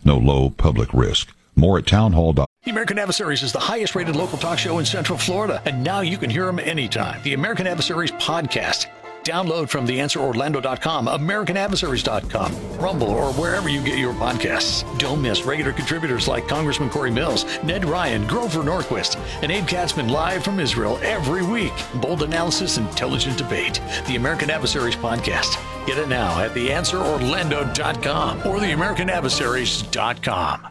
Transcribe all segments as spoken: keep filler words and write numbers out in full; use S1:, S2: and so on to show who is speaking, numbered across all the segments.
S1: no low public risk. More at townhall dot com.
S2: The American Adversaries is the highest-rated local talk show in Central Florida, and now you can hear them anytime. The American Adversaries podcast. Download from the answer orlando dot com, american adversaries dot com, Rumble, or wherever you get your podcasts. Don't miss regular contributors like Congressman Corey Mills, Ned Ryan, Grover Norquist, and Abe Katzman live from Israel every week. Bold analysis, intelligent debate. The American Adversaries podcast. Get it now at the answer orlando dot com or the american adversaries dot com.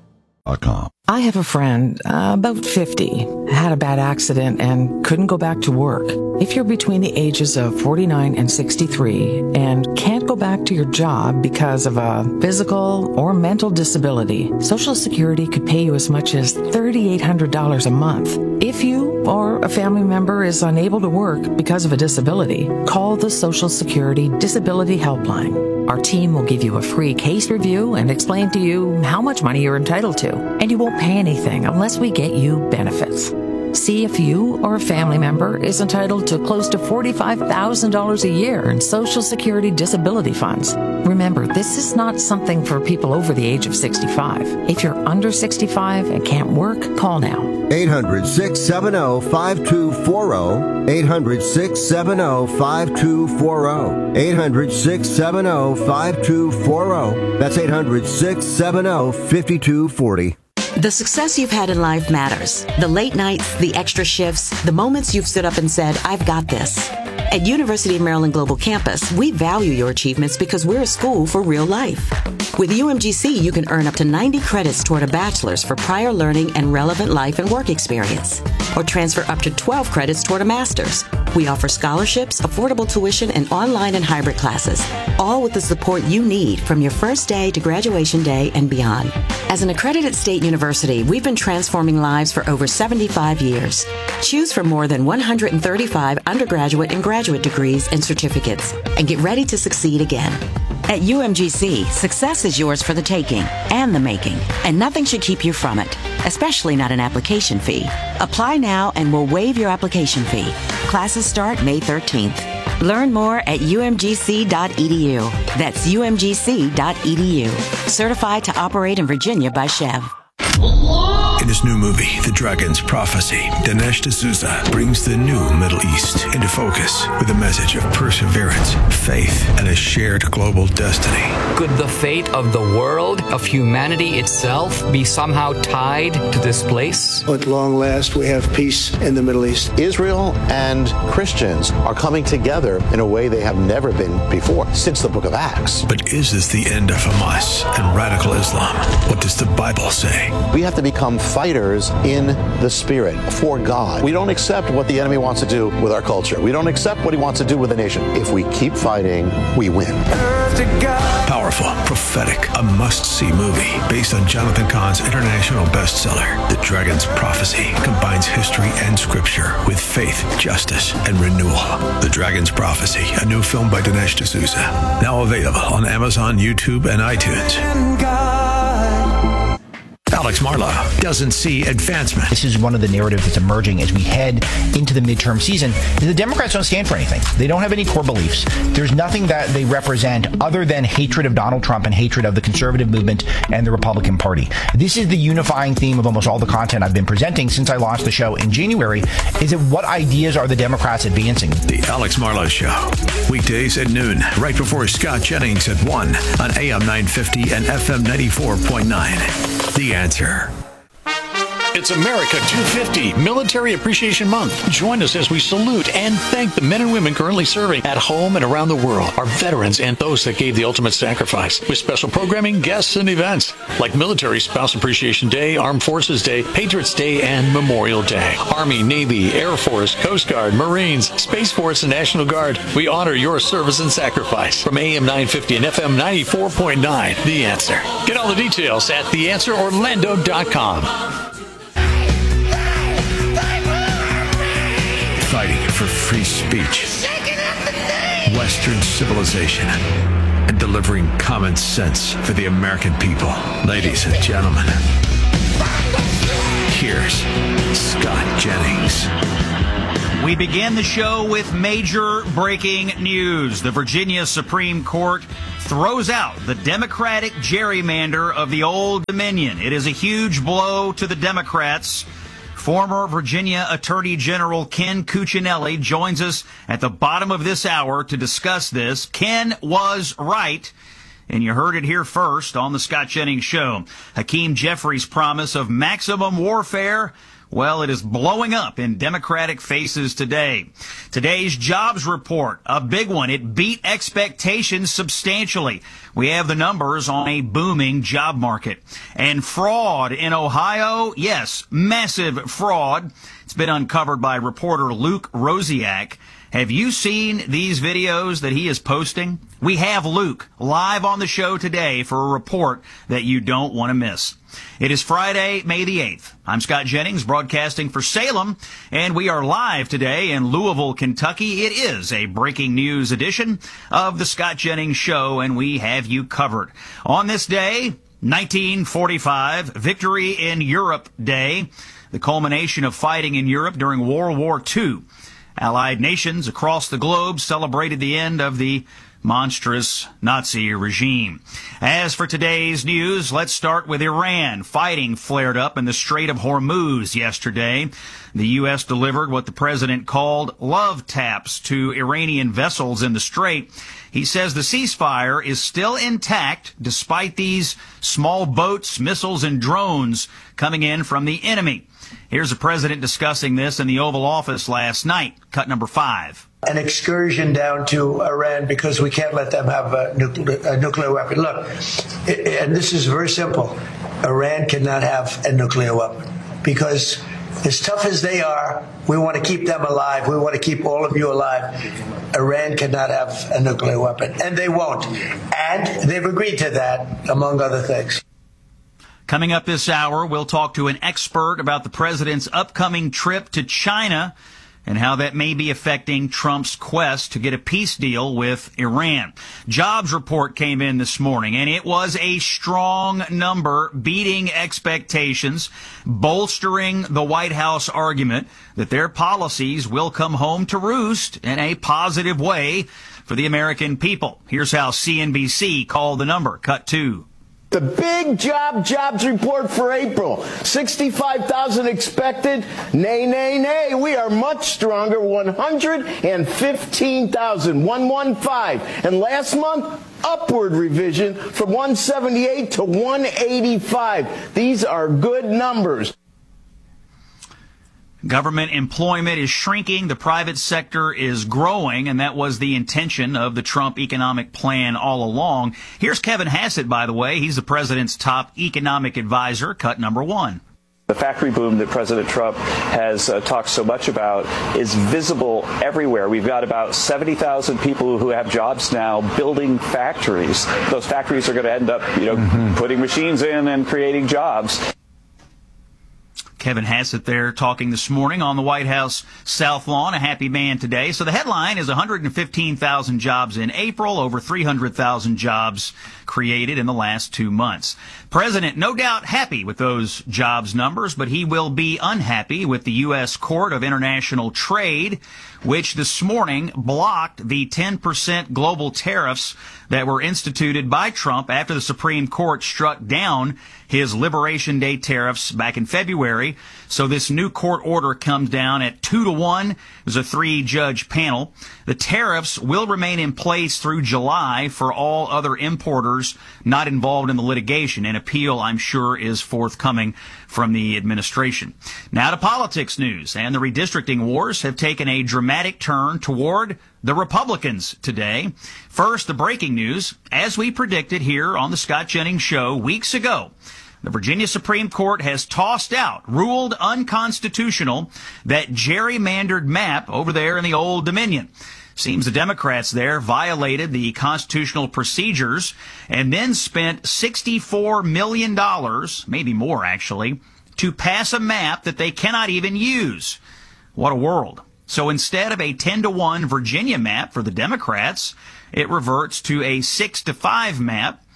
S3: I have a friend, uh, about fifty, had a bad accident and couldn't go back to work. If you're between the ages of forty-nine and sixty-three and can't go back to your job because of a physical or mental disability, Social Security could pay you as much as three thousand eight hundred dollars a month. If you or a family member is unable to work because of a disability, call the Social Security Disability Helpline. Our team will give you a free case review and explain to you how much money you're entitled to, and you won't pay anything unless we get you benefits. See if you or a family member is entitled to close to forty-five thousand dollars a year in Social Security disability funds. Remember, this is not something for people over the age of sixty-five. If you're under sixty-five and can't work, call now.
S4: eight hundred, six seven zero, five two four zero. eight hundred, six seven zero, five two four zero. eight hundred, six seven zero, five two four zero. That's eight hundred, six seven zero, five two four zero.
S5: The success you've had in life matters. The late nights, the extra shifts, the moments you've stood up and said, I've got this. At University of Maryland Global Campus, we value your achievements because we're a school for real life. With U M G C, you can earn up to ninety credits toward a bachelor's for prior learning and relevant life and work experience, or transfer up to twelve credits toward a master's. We offer scholarships, affordable tuition, and online and hybrid classes, all with the support you need from your first day to graduation day and beyond. As an accredited state university, we've been transforming lives for over seventy-five years. Choose from more than one hundred thirty-five undergraduate and graduate degrees and certificates, and get ready to succeed again. At U M G C, success is yours for the taking and the making, and nothing should keep you from it, especially not an application fee. Apply now and we'll waive your application fee. Classes start May thirteenth. Learn more at u m g c dot e d u. That's u m g c dot e d u. Certified to operate in Virginia by Chev.
S6: In his new movie, The Dragon's Prophecy, Dinesh D'Souza brings the new Middle East into focus with a message of perseverance, faith, and a shared global destiny.
S7: Could the fate of the world, of humanity itself, be somehow tied to this place?
S8: At long last, we have peace in the Middle East.
S9: Israel and Christians are coming together in a way they have never been before, since the book of Acts.
S6: But is this the end of Hamas and radical Islam? What does the Bible say?
S9: We have to become fighters in the spirit for God. We don't accept what the enemy wants to do with our culture. We don't accept what he wants to do with the nation. If we keep fighting, we win.
S6: Powerful, prophetic, a must-see movie based on Jonathan Cahn's international bestseller, The Dragon's Prophecy, combines history and scripture with faith, justice, and renewal. The Dragon's Prophecy, a new film by Dinesh D'Souza, now available on Amazon, YouTube, and iTunes. Alex Marlow doesn't see advancement.
S10: This is one of the narratives that's emerging as we head into the midterm season. The Democrats don't stand for anything. They don't have any core beliefs. There's nothing that they represent other than hatred of Donald Trump and hatred of the conservative movement and the Republican Party. This is the unifying theme of almost all the content I've been presenting since I launched the show in January, is that what ideas are the Democrats advancing?
S6: The Alex Marlow Show, weekdays at noon, right before Scott Jennings at one on A M nine fifty and F M ninety-four point nine. The Answer.
S2: It's America two fifty, Military Appreciation Month. Join us as we salute and thank the men and women currently serving at home and around the world, our veterans and those that gave the ultimate sacrifice, with special programming, guests, and events like Military Spouse Appreciation Day, Armed Forces Day, Patriots Day, and Memorial Day. Army, Navy, Air Force, Coast Guard, Marines, Space Force, and National Guard, we honor your service and sacrifice. From A M nine fifty and F M ninety-four point nine, The Answer. Get all the details at the answer orlando dot com.
S6: Fighting for free speech, Western civilization, and delivering common sense for the American people. Ladies and gentlemen, here's Scott Jennings.
S11: We begin the show with major breaking news. The Virginia Supreme Court throws out the Democratic gerrymander of the Old Dominion. It is a huge blow to the Democrats. Former Virginia Attorney General Ken Cuccinelli joins us at the bottom of this hour to discuss this. Ken was right, and you heard it here first on the Scott Jennings Show. Hakeem Jeffries' promise of maximum warfare, well, it is blowing up in Democratic faces today. Today's jobs report, a big one. It beat expectations substantially. We have the numbers on a booming job market. And fraud in Ohio, yes, massive fraud. It's been uncovered by reporter Luke Rosiak. Have you seen these videos that he is posting? We have Luke live on the show today for a report that you don't want to miss. It is Friday, May the eighth. I'm Scott Jennings, broadcasting for Salem, and we are live today in Louisville, Kentucky. It is a breaking news edition of the Scott Jennings Show, and we have you covered. On this day, nineteen forty-five, Victory in Europe Day, the culmination of fighting in Europe during World War Two. Allied nations across the globe celebrated the end of the monstrous Nazi regime. As for today's news, let's start with Iran. Fighting flared up in the Strait of Hormuz yesterday. The U S delivered what the president called love taps to Iranian vessels in the strait. He says the ceasefire is still intact despite these small boats, missiles, and drones coming in from the enemy. Here's the president discussing this in the Oval Office last night. Cut number five.
S8: An excursion down to Iran because we can't let them have a nuclear, a nuclear weapon. Look, it, and this is very simple. Iran cannot have a nuclear weapon because as tough as they are, we want to keep them alive. We want to keep all of you alive. Iran cannot have a nuclear weapon, and they won't. And they've agreed to that, among other things.
S11: Coming up this hour, we'll talk to an expert about the president's upcoming trip to China and how that may be affecting Trump's quest to get a peace deal with Iran. Jobs report came in this morning, and it was a strong number, beating expectations, bolstering the White House argument that their policies will come home to roost in a positive way for the American people. Here's how C N B C called the number. Cut two.
S12: The big job jobs report for April. sixty-five thousand expected. Nay, nay, nay. We are much stronger. one hundred fifteen thousand. one hundred fifteen. And last month, upward revision from one seventy-eight to one eighty-five. These are good numbers.
S11: Government employment is shrinking, the private sector is growing, and that was the intention of the Trump economic plan all along. Here's Kevin Hassett, by the way. He's the president's top economic advisor. Cut number one.
S13: The factory boom that President Trump has uh, talked so much about is visible everywhere. We've got about seventy thousand people who have jobs now building factories. Those factories are going to end up, you know, mm-hmm. putting machines in and creating jobs.
S11: Kevin Hassett there talking this morning on the White House South Lawn, a happy man today. So the headline is one hundred fifteen thousand jobs in April, over three hundred thousand jobs created in the last two months. President, no doubt happy with those jobs numbers, but he will be unhappy with the U S Court of International Trade, which this morning blocked the ten percent global tariffs that were instituted by Trump after the Supreme Court struck down his Liberation Day tariffs back in February. So this new court order comes down at two to one. It was a three-judge panel. The tariffs will remain in place through July for all other importers not involved in the litigation. An appeal, I'm sure, is forthcoming from the administration. Now to politics news, and the redistricting wars have taken a dramatic turn toward the Republicans today. First, the breaking news. As we predicted here on the Scott Jennings Show weeks ago, the Virginia Supreme Court has tossed out, ruled unconstitutional, that gerrymandered map over there in the Old Dominion. Seems the Democrats there violated the constitutional procedures and then spent sixty-four million dollars, maybe more actually, to pass a map that they cannot even use. What a world. So instead of a ten to one Virginia map for the Democrats, it reverts to a six to five map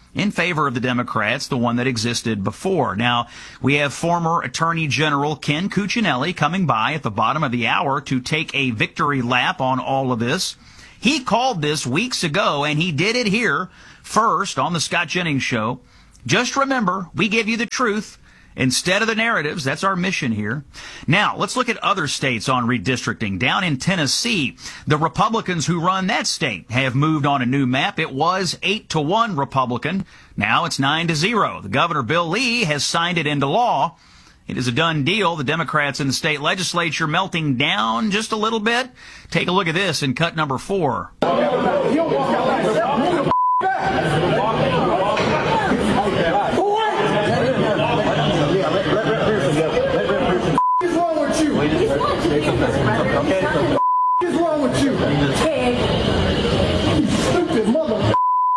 S11: in favor of the Democrats, the one that existed before. Now, we have former Attorney General Ken Cuccinelli coming by at the bottom of the hour to take a victory lap on all of this. He called this weeks ago, and he did it here first on the Scott Jennings Show. Just remember, we give you the truth instead of the narratives. That's our mission here. Now, let's look at other states on redistricting. Down in Tennessee, the Republicans who run that state have moved on a new map. It was eight to one Republican. Now it's nine to zero. The governor, Bill Lee, has signed it into law. It is a done deal. The Democrats in the state legislature melting down just a little bit. Take a look at this in cut number four.
S14: What is wrong with you? Stupid mother.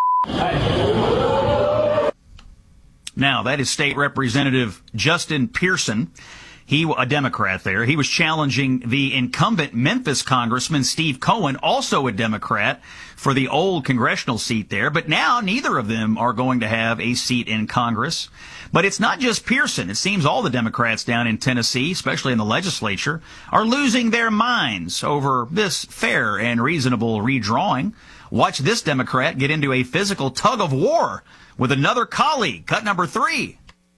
S11: Now, that is State Representative Justin Pearson. He, a Democrat there. He was challenging the incumbent Memphis Congressman Steve Cohen, also a Democrat, for the old congressional seat there. But now neither of them are going to have a seat in Congress. But it's not just Pearson. It seems all the Democrats down in Tennessee, especially in the legislature, are losing their minds over this fair and reasonable redrawing. Watch this Democrat get into a physical tug of war with another colleague. Cut number three.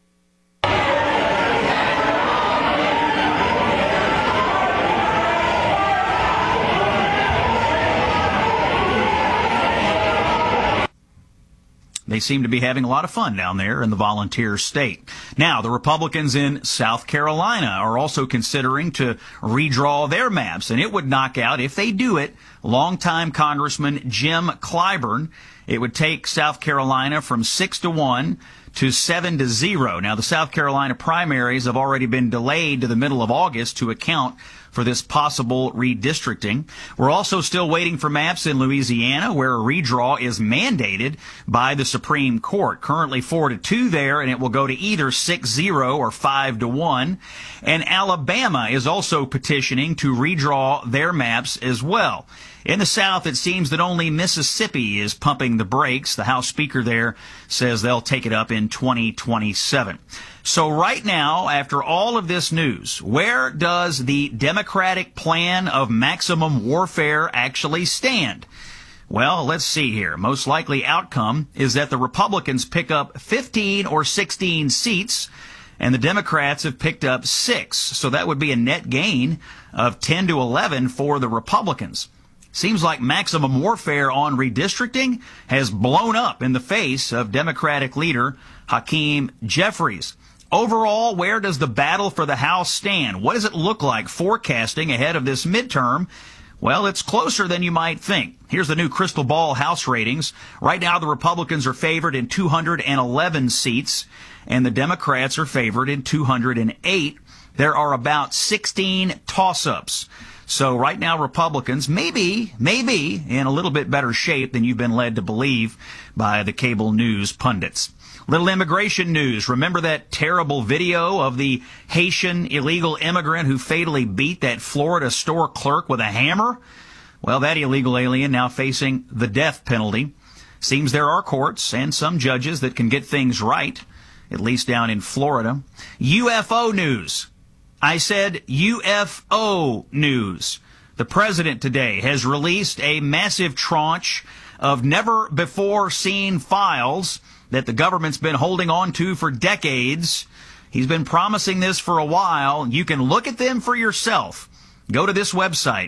S11: They seem to be having a lot of fun down there in the volunteer state. Now, the Republicans in South Carolina are also considering to redraw their maps, and it would knock out, if they do it, longtime Congressman Jim Clyburn. It would take South Carolina from six to one to seven to zero. Now, the South Carolina primaries have already been delayed to the middle of August to account for this possible redistricting. We're also still waiting for maps in Louisiana, where a redraw is mandated by the Supreme Court. Currently four to two there, and it will go to either six zero or five to one. And Alabama is also petitioning to redraw their maps as well. In the South, it seems that only Mississippi is pumping the brakes. The House Speaker there says they'll take it up in twenty twenty-seven. So right now, after all of this news, where does the Democratic plan of maximum warfare actually stand? Well, let's see here. Most likely outcome is that the Republicans pick up fifteen or sixteen seats, and the Democrats have picked up six. So that would be a net gain of ten to eleven for the Republicans. Seems like maximum warfare on redistricting has blown up in the face of Democratic leader Hakeem Jeffries. Overall, where does the battle for the House stand? What does it look like forecasting ahead of this midterm? Well, it's closer than you might think. Here's the new crystal ball House ratings. Right now, the Republicans are favored in two hundred eleven seats, and the Democrats are favored in two hundred eight. There are about sixteen toss-ups. So right now, Republicans may be, may be in a little bit better shape than you've been led to believe by the cable news pundits. Little immigration news. Remember that terrible video of the Haitian illegal immigrant who fatally beat that Florida store clerk with a hammer? Well, that illegal alien now facing the death penalty. Seems there are courts and some judges that can get things right, at least down in Florida. U F O news. I said U F O news. The president today has released a massive tranche of never-before-seen files that the government's been holding on to for decades. He's been promising this for a while. You can look at them for yourself. Go to this website,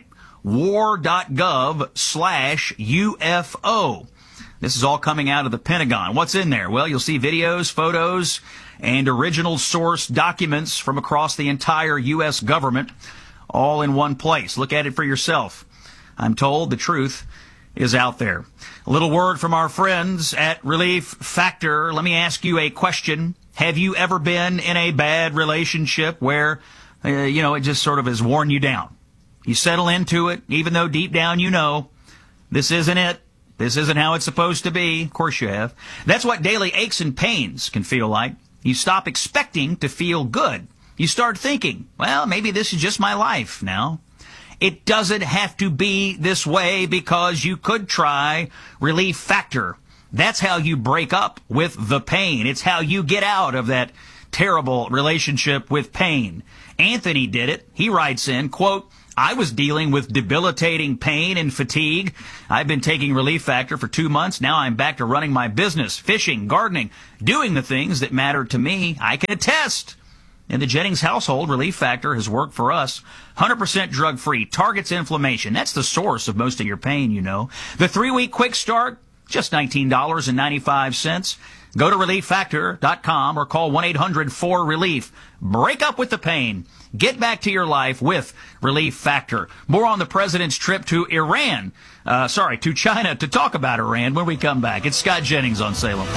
S11: war.gov slash UFO. This is all coming out of the Pentagon. What's in there? Well, you'll see videos, photos, and original source documents from across the entire U S government, all in one place. Look at it for yourself. I'm told the truth is out there. A little word from our friends at Relief Factor. Let me ask you a question. Have you ever been in a bad relationship where, uh, you know, it just sort of has worn you down? You settle into it, even though deep down you know this isn't it. This isn't how it's supposed to be. Of course you have. That's what daily aches and pains can feel like. You stop expecting to feel good. You start thinking, well, maybe this is just my life now. It doesn't have to be this way because you could try Relief Factor. That's how you break up with the pain. It's how you get out of that terrible relationship with pain. Anthony did it. He writes in, quote, I was dealing with debilitating pain and fatigue. I've been taking Relief Factor for two months. Now I'm back to running my business, fishing, gardening, doing the things that matter to me. I can attest. In the Jennings household, Relief Factor has worked for us. one hundred percent drug-free, targets inflammation. That's the source of most of your pain, you know. The three-week quick start, just nineteen dollars and ninety-five cents. Go to relief factor dot com or call one eight hundred four relief. Break up with the pain. Get back to your life with Relief Factor. More on the president's trip to Iran, uh, sorry, to China to talk about Iran when we come back. It's Scott Jennings on Salem.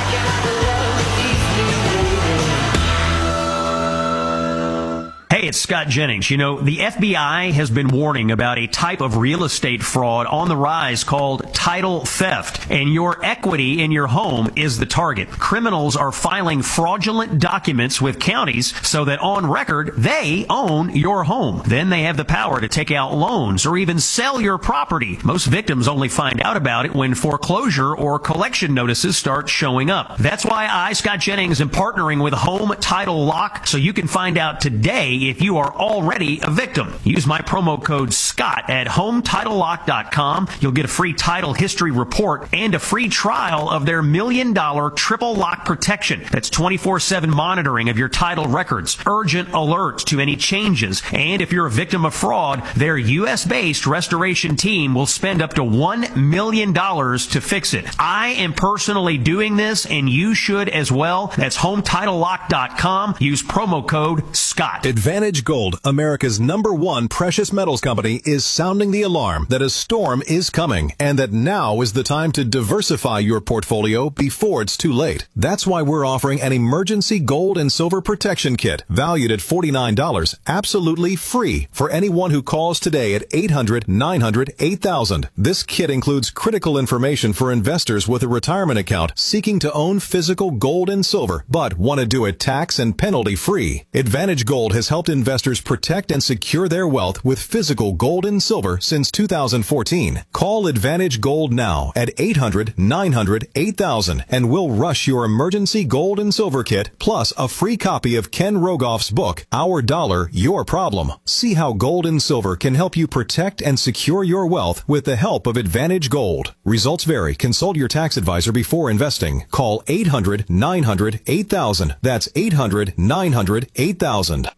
S11: Hey, it's Scott Jennings. You know, the F B I has been warning about a type of real estate fraud on the rise called title theft, and your equity in your home is the target. Criminals are filing fraudulent documents with counties so that on record they own your home. Then they have the power to take out loans or even sell your property. Most victims only find out about it when foreclosure or collection notices start showing up. That's why I, Scott Jennings, am partnering with Home Title Lock so you can find out today if you are already a victim. Use my promo code SCOTT at home title lock dot com. You'll get a free title history report and a free trial of their million dollar triple lock protection. That's twenty-four seven monitoring of your title records, urgent alerts to any changes, and if you're a victim of fraud, their U S based restoration team will spend up to one million dollars to fix it. I am personally doing this, and you should as well. That's home title lock dot com. Use promo code SCOTT.
S15: Advantage Gold, America's number one precious metals company, is sounding the alarm that a storm is coming and that now is the time to diversify your portfolio before it's too late. That's why we're offering an emergency gold and silver protection kit valued at forty-nine dollars, absolutely free for anyone who calls today at eight hundred nine hundred eight thousand. This kit includes critical information for investors with a retirement account seeking to own physical gold and silver but want to do it tax and penalty free. Advantage Gold has helped investors protect and secure their wealth with physical gold and silver since two thousand fourteen. Call Advantage Gold now at eight hundred nine hundred eight thousand and we'll rush your emergency gold and silver kit plus a free copy of Ken Rogoff's book, Our Dollar, Your Problem. See how gold and silver can help you protect and secure your wealth with the help of Advantage Gold. Results vary. Consult your tax advisor before investing. Call eight hundred nine hundred eight thousand. That's eight hundred nine hundred eight thousand.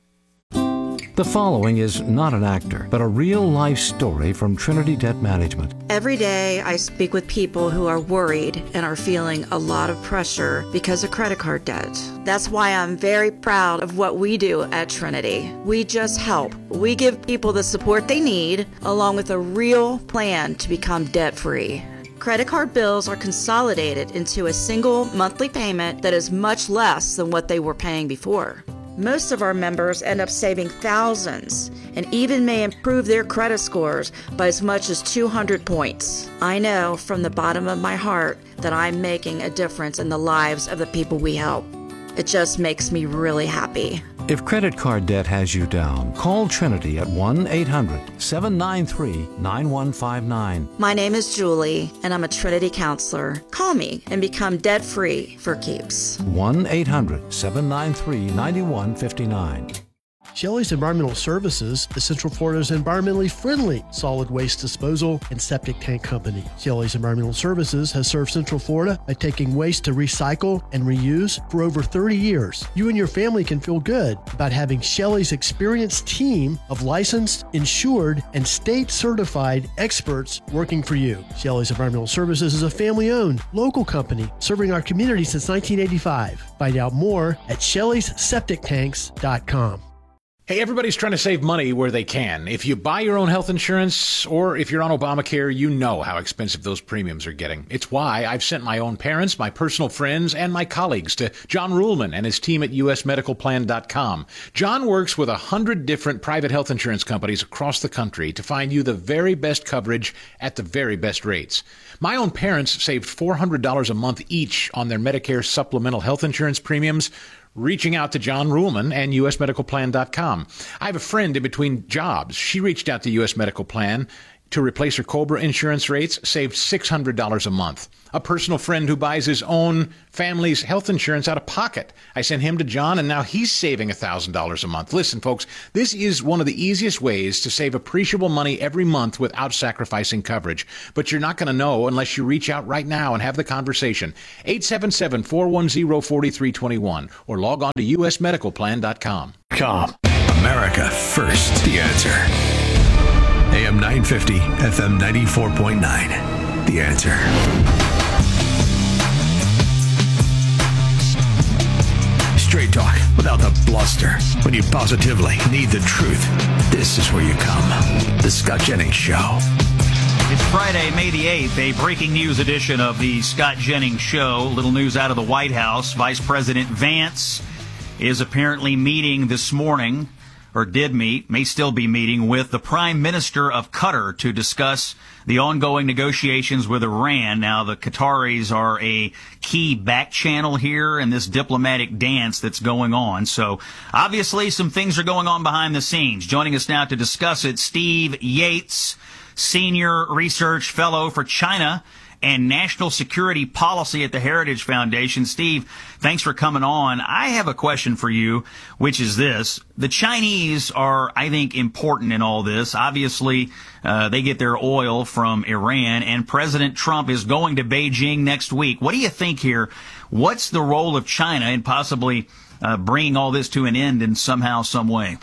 S16: The following is not an actor, but a real-life story from Trinity Debt Management.
S17: Every day I speak with people who are worried and are feeling a lot of pressure because of credit card debt. That's why I'm very proud of what we do at Trinity. We just help. We give people the support they need, along with a real plan to become debt-free. Credit card bills are consolidated into a single monthly payment that is much less than what they were paying before. Most of our members end up saving thousands and even may improve their credit scores by as much as two hundred points. I know from the bottom of my heart that I'm making a difference in the lives of the people we help. It just makes me really happy.
S16: If credit card debt has you down, call Trinity at one eight hundred seven nine three nine one five nine.
S17: My name is Julie, and I'm a Trinity counselor. Call me and become debt-free for keeps.
S16: one eight hundred seven nine three nine one five nine.
S18: Shelley's Environmental Services is Central Florida's environmentally friendly solid waste disposal and septic tank company. Shelley's Environmental Services has served Central Florida by taking waste to recycle and reuse for over thirty years. You and your family can feel good about having Shelley's experienced team of licensed, insured, and state-certified experts working for you. Shelley's Environmental Services is a family-owned, local company serving our community since nineteen eighty-five. Find out more at shelleys septic tanks dot com.
S19: Hey, everybody's trying to save money where they can. If you buy your own health insurance or if you're on Obamacare, you know how expensive those premiums are getting. It's why I've sent my own parents, my personal friends, and my colleagues to John Ruhlman and his team at U S medical plan dot com. John works with a hundred different private health insurance companies across the country to find you the very best coverage at the very best rates. My own parents saved four hundred dollars a month each on their Medicare supplemental health insurance premiums, reaching out to John Ruhlman and U S medical plan dot com. I have a friend in between jobs. She reached out to U S Medical Plan to replace her COBRA insurance rates saved six hundred dollars a month. A personal friend who buys his own family's health insurance out of pocket. I sent him to John, and now he's saving one thousand dollars a month. Listen, folks, this is one of the easiest ways to save appreciable money every month without sacrificing coverage. But you're not going to know unless you reach out right now and have the conversation. eight seven seven, four one zero, four three two one or log on to u s medical plan dot com.
S6: Com. America First, the answer. A M nine fifty, F M ninety-four point nine. The Answer. Straight talk without the bluster. When you positively need the truth, this is where you come. The Scott Jennings Show.
S11: It's Friday, May the eighth, a breaking news edition of the Scott Jennings Show. Little news out of the White House. Vice President Vance is apparently meeting this morning, or did meet, may still be meeting with the Prime Minister of Qatar to discuss the ongoing negotiations with Iran. Now, the Qataris are a key back channel here in this diplomatic dance that's going on. So, obviously, some things are going on behind the scenes. Joining us now to discuss it, Steve Yates, Senior Research Fellow for China and National Security Policy at the Heritage Foundation. Steve, thanks for coming on. I have a question for you, which is this. The Chinese are, I think, important in all this. Obviously, uh, they get their oil from Iran, and President Trump is going to Beijing next week. What do you think here? What's the role of China in possibly uh, bringing all this to an end in somehow, some way?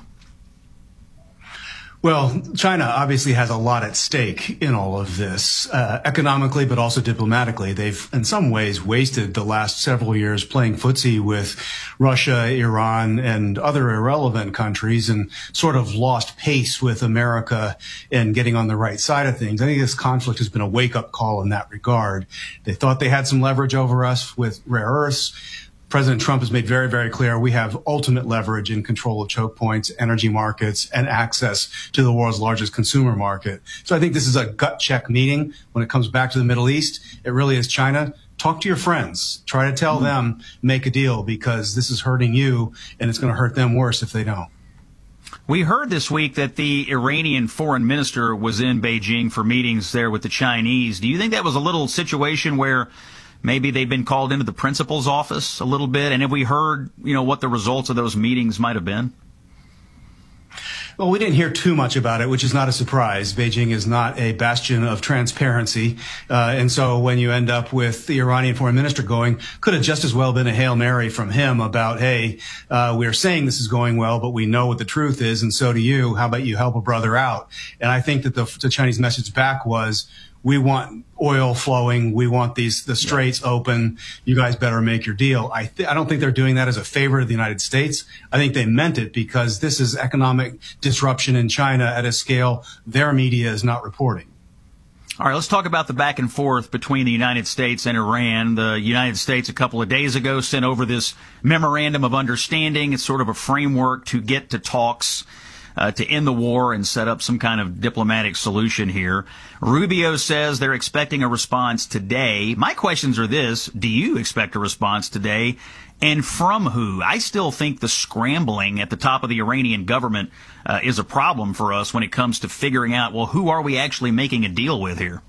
S20: Well, China obviously has a lot at stake in all of this, uh, economically, but also diplomatically. They've, in some ways, wasted the last several years playing footsie with Russia, Iran, and other irrelevant countries and sort of lost pace with America in getting on the right side of things. I think this conflict has been a wake-up call in that regard. They thought they had some leverage over us with rare earths. President Trump has made very, very clear we have ultimate leverage in control of choke points, energy markets, and access to the world's largest consumer market. So I think this is a gut check meeting when it comes back to the Middle East. It really is China. Talk to your friends. Try to tell them, make a deal, because this is hurting you, and it's going to hurt them worse if they don't.
S11: We heard this week that the Iranian foreign minister was in Beijing for meetings there with the Chinese. Do you think that was a little situation where maybe they've been called into the principal's office a little bit? And have we heard, you know, what the results of those meetings might have been?
S20: Well, we didn't hear too much about it, which is not a surprise. Beijing is not a bastion of transparency. Uh, and so when you end up with the Iranian foreign minister going, could have just as well been a Hail Mary from him about, hey, uh, we're saying this is going well, but we know what the truth is, and so do you. How about you help a brother out? And I think that the, the Chinese message back was, we want oil flowing. We want these the straits open. You guys better make your deal. I th- I don't think they're doing that as a favor to the United States. I think they meant it because this is economic disruption in China at a scale their media is not reporting.
S11: All right, let's talk about the back and forth between the United States and Iran. The United States a couple of days ago sent over this memorandum of understanding. It's sort of a framework to get to talks Uh, to end the war and set up some kind of diplomatic solution here. Rubio says they're expecting a response today. My questions are this: do you expect a response today? And from who? I still think the scrambling at the top of the Iranian government uh, is a problem for us when it comes to figuring out, well, who are we actually making a deal with here?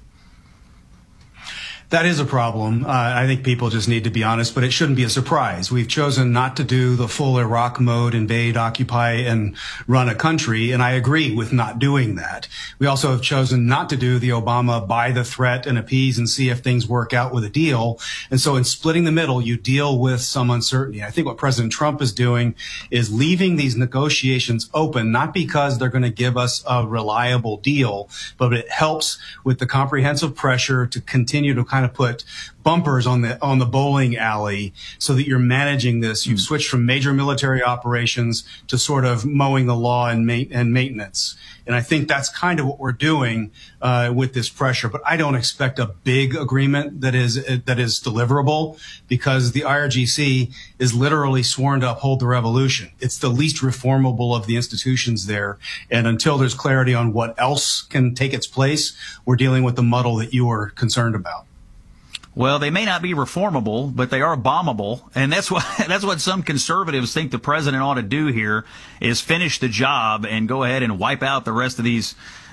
S20: That is a problem. Uh, I think people just need to be honest, but it shouldn't be a surprise. We've chosen not to do the full Iraq mode, invade, occupy, and run a country, and I agree with not doing that. We also have chosen not to do the Obama buy the threat and appease and see if things work out with a deal. And so in splitting the middle, you deal with some uncertainty. I think what President Trump is doing is leaving these negotiations open, not because they're going to give us a reliable deal, but it helps with the comprehensive pressure to continue to kind of put bumpers on the on the bowling alley so that you're managing this. You've switched from major military operations to sort of mowing the law and, ma- and maintenance. And I think that's kind of what we're doing uh, with this pressure. But I don't expect a big agreement that is uh, that is deliverable, because the I R G C is literally sworn to uphold the revolution. It's the least reformable of the institutions there. And until there's clarity on what else can take its place, we're dealing with the muddle that you were concerned about.
S11: Well, they may not be reformable, but they are bombable, and that's what that's what some conservatives think the president ought to do here, is finish the job and go ahead and wipe out the rest of these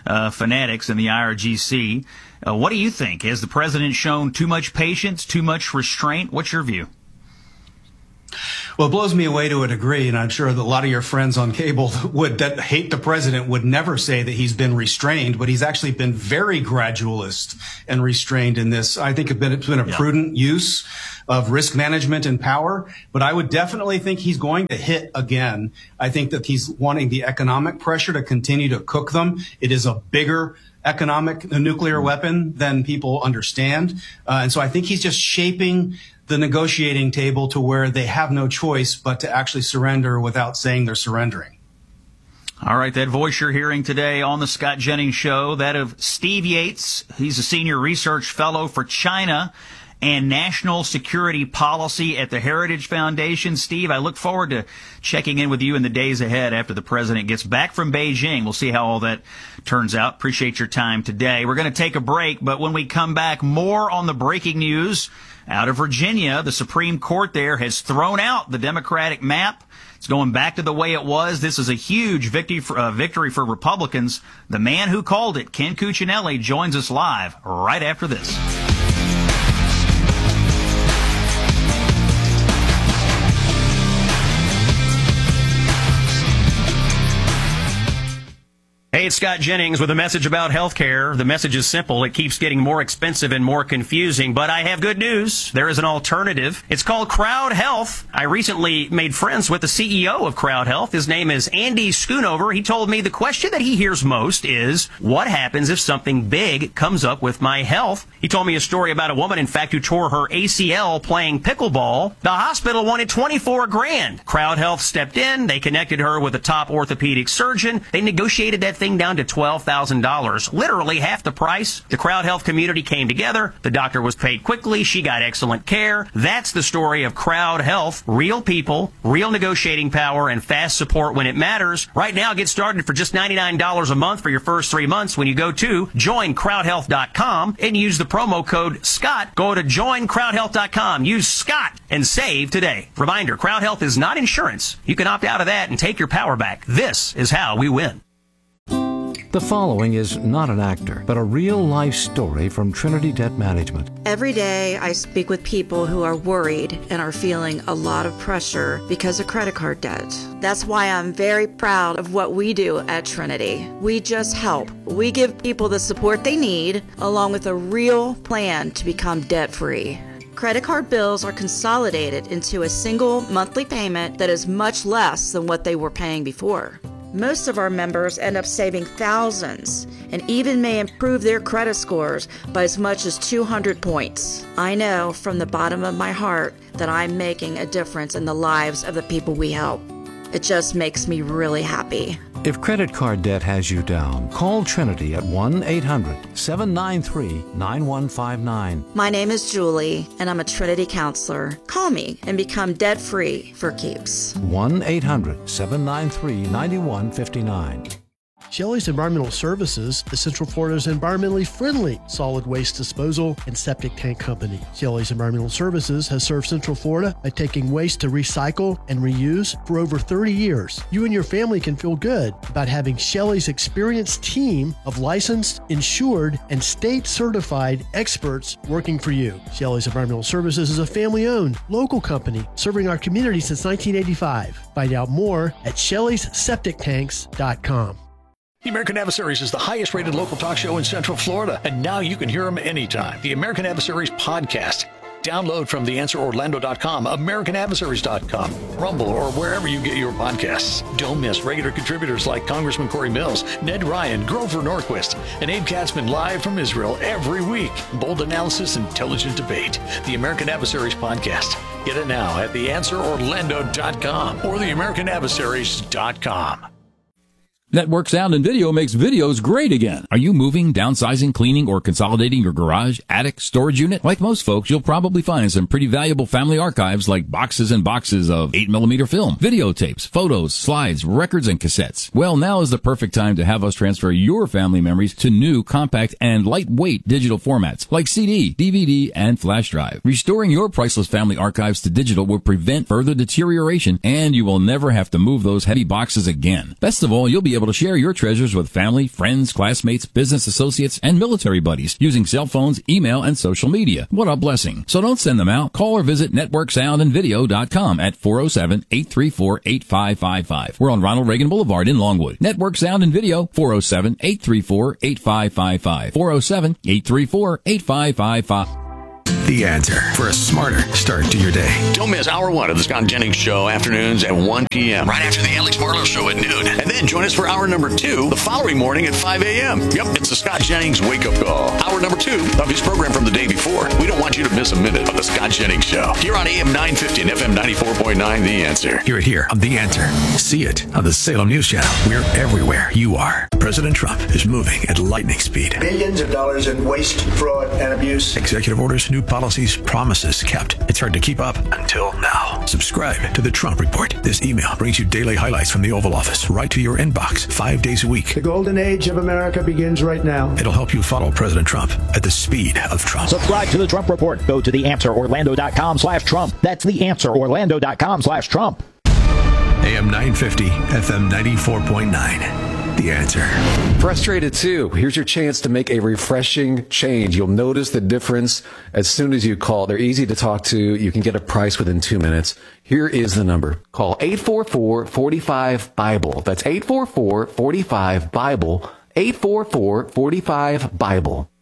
S11: uh, fanatics in the I R G C. Uh, what do you think? Has the president shown too much patience, too much restraint? What's your view?
S20: Well, it blows me away to a degree, and I'm sure that a lot of your friends on cable would that hate the president would never say that he's been restrained, but he's actually been very gradualist and restrained in this. I think it's been, it's been a yeah. prudent use of risk management and power, but I would definitely think he's going to hit again. I think that he's wanting the economic pressure to continue to cook them. It is a bigger economic nuclear weapon than people understand. Uh, and so I think he's just shaping the negotiating table to where they have no choice but to actually surrender without saying they're surrendering.
S11: All right, that voice you're hearing today on the Scott Jennings Show, that of Steve Yates. He's a senior research fellow for China and national security policy at the Heritage Foundation. Steve, I look forward to checking in with you in the days ahead after the president gets back from Beijing. We'll see how all that turns out. Appreciate your time today. We're going to take a break, but when we come back, more on the breaking news out of Virginia. The Supreme Court there has thrown out the Democratic map. It's going back to the way it was. This is a huge victory for, uh, victory for Republicans. The man who called it, Ken Cuccinelli, joins us live right after this. Hey, it's Scott Jennings with a message about healthcare. The message is simple. It keeps getting more expensive and more confusing, but I have good news. There is an alternative. It's called Crowd Health. I recently made friends with the C E O of Crowd Health. His name is Andy Schoonover. He told me the question that he hears most is, what happens if something big comes up with my health? He told me a story about a woman, in fact, who tore her A C L playing pickleball. The hospital wanted twenty-four grand. Crowd Health stepped in. They connected her with a top orthopedic surgeon. They negotiated that thing down to twelve thousand dollars, literally half the price. The Crowd Health community came together. The doctor was paid quickly. She got excellent care. That's the story of Crowd Health. Real people, real negotiating power, and fast support when it matters. Right now, get started for just ninety-nine dollars a month for your first three months when you go to join crowd health dot com and use the promo code SCOTT. Go to join crowd health dot com. Use SCOTT and save today. Reminder, Crowd Health is not insurance. You can opt out of that and take your power back. This is how we win.
S16: The following is not an actor, but a real-life story from Trinity Debt Management.
S17: Every day I speak with people who are worried and are feeling a lot of pressure because of credit card debt. That's why I'm very proud of what we do at Trinity. We just help. We give people the support they need, along with a real plan to become debt-free. Credit card bills are consolidated into a single monthly payment that is much less than what they were paying before. Most of our members end up saving thousands and even may improve their credit scores by as much as two hundred points. I know from the bottom of my heart that I'm making a difference in the lives of the people we help. It just makes me really happy.
S16: If credit card debt has you down, call Trinity at one eight hundred seven nine three nine one five nine.
S17: My name is Julie, and I'm a Trinity counselor. Call me and become debt-free for keeps.
S16: one eight hundred seven nine three nine one five nine.
S18: Shelley's Environmental Services is Central Florida's environmentally friendly solid waste disposal and septic tank company. Shelley's Environmental Services has served Central Florida by taking waste to recycle and reuse for over thirty years. You and your family can feel good about having Shelley's experienced team of licensed, insured, and state-certified experts working for you. Shelley's Environmental Services is a family-owned, local company serving our community since nineteen eighty-five. Find out more at shelleys septic tanks dot com.
S2: The American Adversaries is the highest rated local talk show in Central Florida, and now you can hear them anytime. The American Adversaries podcast. Download from the answer orlando dot com, american adversaries dot com, Rumble, or wherever you get your podcasts. Don't miss regular contributors like Congressman Corey Mills, Ned Ryan, Grover Norquist, and Abe Katzman live from Israel every week. Bold analysis, intelligent debate. The American Adversaries podcast. Get it now at the answer orlando dot com or the american adversaries dot com.
S21: Network Sound and Video makes videos great again. Are you moving, downsizing, cleaning, or consolidating your garage, attic, storage unit? Like most folks, you'll probably find some pretty valuable family archives like boxes and boxes of eight millimeter film, videotapes, photos, slides, records, and cassettes. Well, now is the perfect time to have us transfer your family memories to new, compact, and lightweight digital formats like C D, D V D, and flash drive. Restoring your priceless family archives to digital will prevent further deterioration, and you will never have to move those heavy boxes again. Best of all, you'll be able to share your treasures with family, friends, classmates, business associates, and military buddies using cell phones, email, and social media. What a blessing. So don't send them out. Call or visit network sound and video dot com at four oh seven, eight three four, eight five five five. We're on Ronald Reagan Boulevard in Longwood. Network Sound and Video, four oh seven, eight three four, eight five five five. four oh seven, eight three four, eight five five five.
S6: The answer for a smarter start to your day.
S2: Don't miss hour one of the Scott Jennings Show, afternoons at one p.m. right after the Alex Marlowe Show at noon. And then join us for hour number two the following morning at five a.m. Yep, it's the Scott Jennings Wake Up Call. Hour number two of his program from the day before. We don't want you to miss a minute of the Scott Jennings Show. Here on A M nine fifty and F M ninety-four point nine, The Answer.
S6: Hear it here on The Answer. See it on the Salem News Channel. We're everywhere you are. President Trump is moving at lightning speed.
S8: Billions of dollars in waste, fraud, and abuse.
S6: Executive orders, new policies, promises kept. It's hard to keep up until now. Subscribe to the Trump Report. This email brings you daily highlights from the Oval Office right to your inbox five days a week.
S8: The golden age of America begins right now.
S6: It'll help you follow President Trump at the speed of Trump.
S10: Subscribe to the Trump Report. Go to the answer orlando dot com slash Trump. That's the answer orlando dot com slash Trump.
S6: A M nine fifty, F M ninety-four point nine. The Answer.
S1: Frustrated too? Here's your chance to make a refreshing change. You'll notice the difference as soon as you call. They're easy to talk to. You can get a price within two minutes. Here is the number. Call eight four four, four five, BIBLE. That's eight four four, four five, BIBLE. eight four four, four five, BIBLE.